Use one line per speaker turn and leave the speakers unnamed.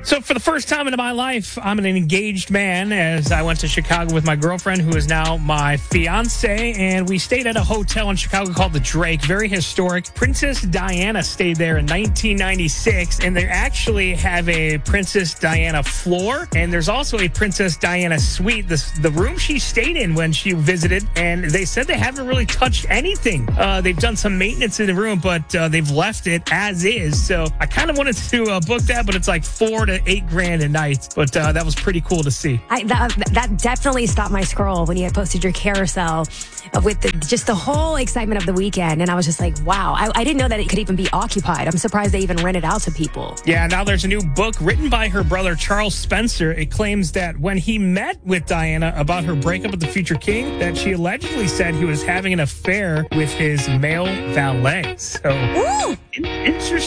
So for the first time in my life, I'm an engaged man as I went to Chicago with my girlfriend, who is now my fiance, and we stayed at a hotel in Chicago called the Drake. Very historic. Princess Diana stayed there in 1996, and they actually have a Princess Diana floor, and there's also a Princess Diana suite, the room she stayed in when she visited, and they said they haven't really touched anything. They've done some maintenance in the room, but they've left it as is. So I kind of wanted to book that, but it's like $4,000 to $8,000 a night. But that was pretty cool to see.
That definitely stopped my scroll when you had posted your carousel with just the whole excitement of the weekend. And I was just like, wow, I didn't know that it could even be occupied. I'm surprised they even rent it out to people.
Yeah, now there's a new book written by her brother, Charles Spencer. It claims that when he met with Diana about her breakup with the future king, that she allegedly said he was having an affair with his male valet. So, interesting.